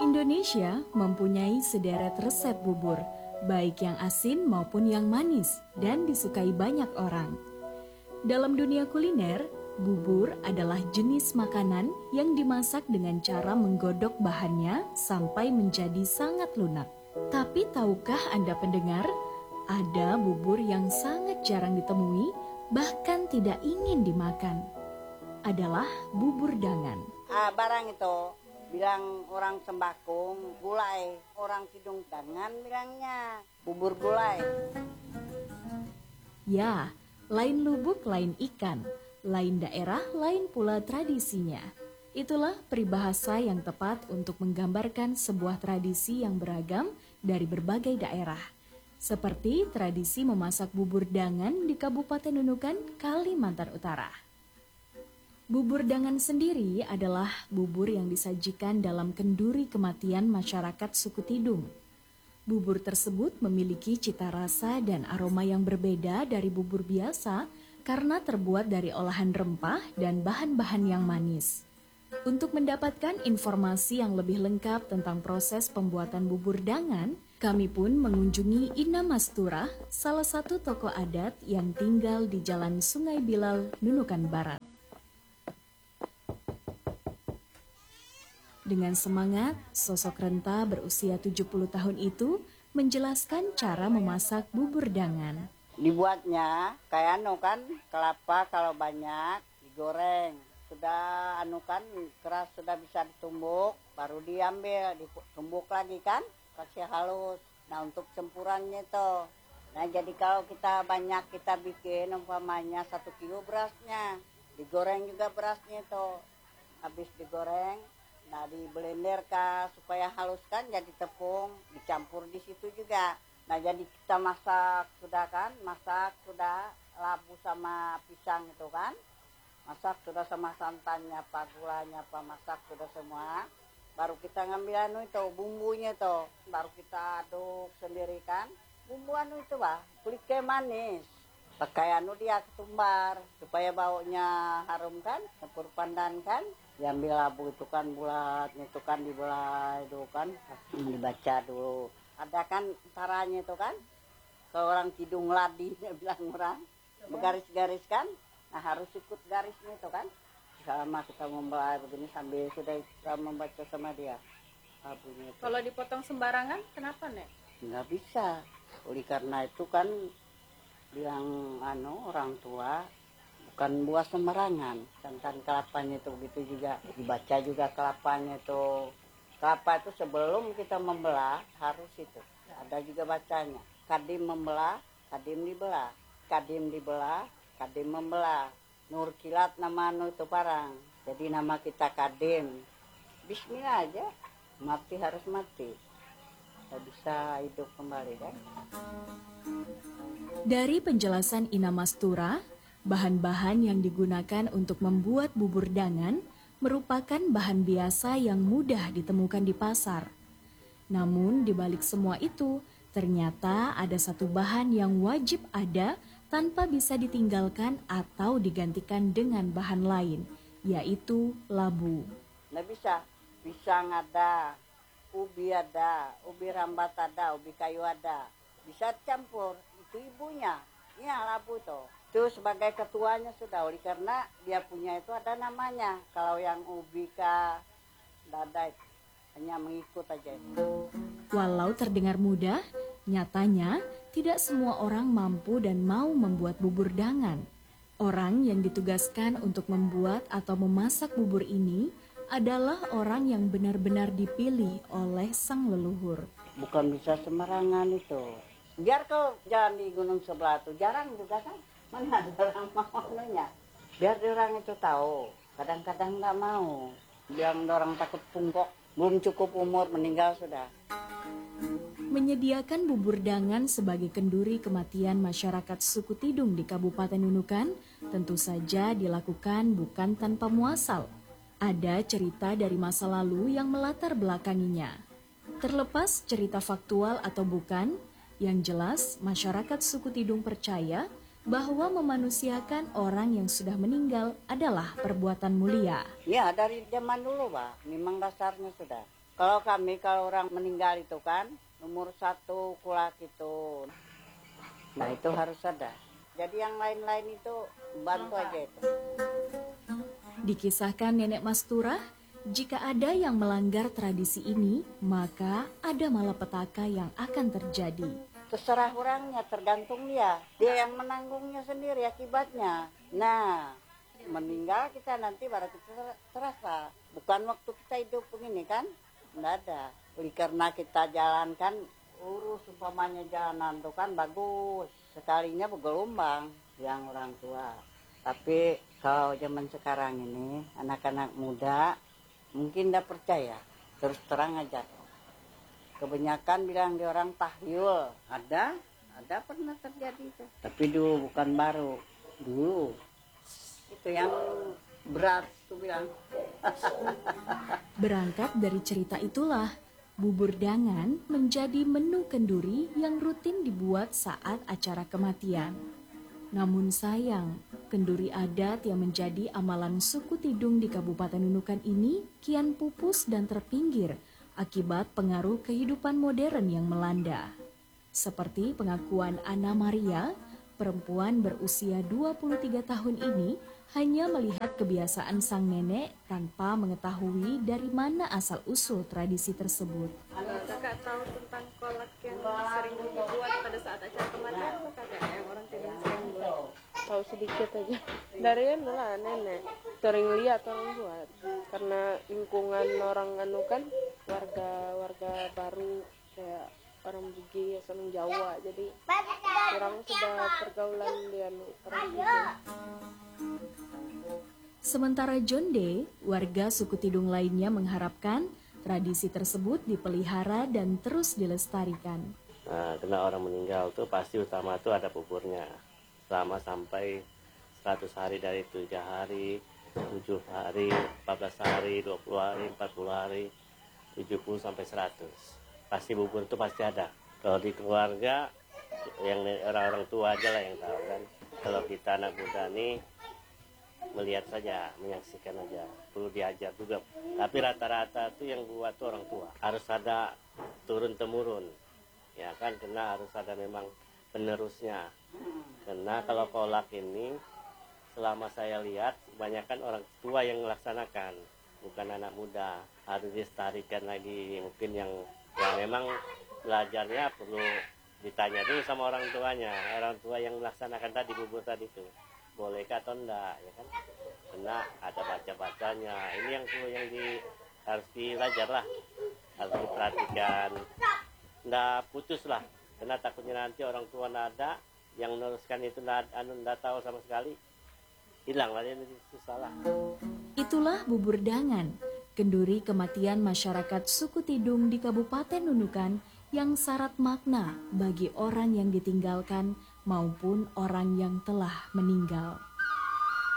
Indonesia mempunyai sederet resep bubur, baik yang asin maupun yang manis, dan disukai banyak orang. Dalam dunia kuliner, bubur adalah jenis makanan yang dimasak dengan cara menggodok bahannya sampai menjadi sangat lunak. Tapi tahukah Anda pendengar, ada bubur yang sangat jarang ditemui, bahkan tidak ingin dimakan. Adalah bubur dangan. Barang itu bilang orang Sembakung gulai, orang Kidung Dangan bilangnya bubur gulai. Ya, lain lubuk lain ikan, lain daerah lain pula tradisinya. Itulah peribahasa yang tepat untuk menggambarkan sebuah tradisi yang beragam dari berbagai daerah. Seperti tradisi memasak bubur dangan di Kabupaten Nunukan, Kalimantan Utara. Bubur dangan sendiri adalah bubur yang disajikan dalam kenduri kematian masyarakat suku Tidung. Bubur tersebut memiliki cita rasa dan aroma yang berbeda dari bubur biasa karena terbuat dari olahan rempah dan bahan-bahan yang manis. Untuk mendapatkan informasi yang lebih lengkap tentang proses pembuatan bubur dangan, kami pun mengunjungi Ina Mastura, salah satu tokoh adat yang tinggal di Jalan Sungai Bilal, Nunukan Barat. Dengan semangat, sosok renta berusia 70 tahun itu menjelaskan cara memasak bubur dangan. Dibuatnya kayak kan kelapa kalau banyak digoreng. Sudah kan keras sudah bisa ditumbuk, baru diambil, ditumbuk lagi kan, kasih halus. Nah untuk campurannya itu. Nah jadi kalau kita banyak kita bikin umpamanya 1 kilo berasnya, digoreng juga berasnya itu. Habis digoreng, nah di blender supaya halus kan jadi tepung, dicampur di situ juga. Nah jadi kita masak sudah labu sama pisang itu kan. Masak sudah sama santannya, apa gulanya, apa masak sudah semua. Baru kita ngambil itu bumbunya itu, baru kita aduk sendiri kan. Bumbu itu kulit manis. Pakai dia ketumbar supaya baunya harum kan, campur pandan kan. Diambil labu itu kan bulat, itu kan dibelah itu kan, dibaca dulu. Ada kan caranya itu kan, kalau orang Kidung Ladi bilang orang, bergaris-garis kan. Nah harus ikut garisnya itu kan. Selama kita membelah begini sambil sudah kita membaca sama dia labunya itu. Kalau dipotong sembarangan, kenapa Nek? Nggak bisa, oleh karena itu kan bilang orang tua, bukan buah sembarangan. Santan kelapanya itu begitu juga, dibaca juga kelapanya itu. Kelapa itu sebelum kita membelah harus itu, ada juga bacanya. Kadim membelah, kadim dibelah, kadim dibelah, kadim membelah. Nur kilat nama itu parang. Jadi nama kita kadim. Bismillah aja, mati harus mati. Tidak bisa hidup kembali kan. Dari penjelasan Ina Mastura, bahan-bahan yang digunakan untuk membuat bubur dangan merupakan bahan biasa yang mudah ditemukan di pasar. Namun di balik semua itu, ternyata ada satu bahan yang wajib ada tanpa bisa ditinggalkan atau digantikan dengan bahan lain, yaitu labu. Nggak bisa, pisang ada, ubi rambat ada, ubi kayu ada. Bisa campur, itu ibunya, ya labu tuh. Itu sebagai ketuanya sudah, oleh karena dia punya itu ada namanya. Kalau yang ubi dada hanya mengikut aja. Walau terdengar mudah, nyatanya tidak semua orang mampu dan mau membuat bubur dangan. Orang yang ditugaskan untuk membuat atau memasak bubur ini adalah orang yang benar-benar dipilih oleh sang leluhur. Bukan bisa sembarangan itu. Biar kau jalan di gunung sebelah itu jarang juga kan. Mana ada orang maunya. Biar orang itu tahu. Kadang-kadang nggak mau. Bilang orang takut pungkok. Belum cukup umur meninggal sudah. Menyediakan bubur dangan sebagai kenduri kematian masyarakat suku Tidung di Kabupaten Nunukan tentu saja dilakukan bukan tanpa muasal. Ada cerita dari masa lalu yang melatar belakanginya. Terlepas cerita faktual atau bukan, yang jelas masyarakat suku Tidung percaya bahwa memanusiakan orang yang sudah meninggal adalah perbuatan mulia. Ya dari zaman dulu memang dasarnya sudah. Kalau kami, kalau orang meninggal itu kan, nomor 1 kulak itu. Nah itu harus ada. Jadi yang lain-lain itu bantu aja itu. Dikisahkan Nenek Masturah, jika ada yang melanggar tradisi ini, maka ada malapetaka yang akan terjadi. Terserah orangnya, tergantung dia. Dia yang menanggungnya sendiri akibatnya. Nah, meninggal kita nanti baru kita terasa. Bukan waktu kita hidup begini kan, enggak ada. Oleh karena kita jalankan, urus umpamanya jalanan itu kan bagus. Sekalinya bergelombang yang orang tua. Tapi kalau zaman sekarang ini, anak-anak muda mungkin tidak percaya. Terus terang aja. Kebanyakan bilang di orang tahyul. Ada pernah terjadi itu. Tapi dulu bukan baru. Dulu. Itu yang berat tuh bilang. Berangkat dari cerita itulah, bubur dangan menjadi menu kenduri yang rutin dibuat saat acara kematian. Namun sayang, kenduri adat yang menjadi amalan suku Tidung di Kabupaten Nunukan ini kian pupus dan terpinggir akibat pengaruh kehidupan modern yang melanda. Seperti pengakuan Ana Maria, perempuan berusia 23 tahun ini hanya melihat kebiasaan sang nenek tanpa mengetahui dari mana asal-usul tradisi tersebut. Kakak tahu tentang kolak yang sering dibuat pada saat acara kematian apa kakak yang orang tidak sering buat? Tahu sedikit aja. Dari lah nenek sering lihat orang buat. Karena lingkungan orang anu kan warga baru kayak orang Bugis, orang Jawa. Jadi orang sudah pergaulan dengan orang Bugis. Sementara Jonde, warga suku Tidung lainnya mengharapkan tradisi tersebut dipelihara dan terus dilestarikan. Nah, karena orang meninggal tuh pasti utama tuh ada buburnya. Selama sampai 100 hari dari 7 hari, 7 hari, 14 hari, 20 hari, 40 hari, 70 sampai 100. Pasti bubur itu pasti ada. Kalau di keluarga, yang orang-orang tua aja lah yang tahu kan. Kalau kita anak muda nih, melihat saja, menyaksikan aja. Perlu diajar juga. Tapi rata-rata tuh yang buat tuh orang tua. Harus ada turun-temurun. Ya kan, karena harus ada memang penerusnya. Karena kalau kolak ini, selama saya lihat, kebanyakan orang tua yang melaksanakan. Bukan anak muda. Harus dilestarikan lagi. Mungkin yang memang belajarnya perlu ditanya dulu sama orang tuanya. Orang tua yang melaksanakan tadi, bubur tadi itu. Bolehkah atau enggak, ya kan? Karena ada baca-bacanya. Ini yang perlu harus belajar lah. Harus diperhatikan. Nggak putus lah. Karena takutnya nanti orang tua nggak ada, yang meneruskan itu nggak tahu sama sekali, hilang lah, ini susah lah. Itulah bubur dangan, kenduri kematian masyarakat suku Tidung di Kabupaten Nunukan yang syarat makna bagi orang yang ditinggalkan maupun orang yang telah meninggal.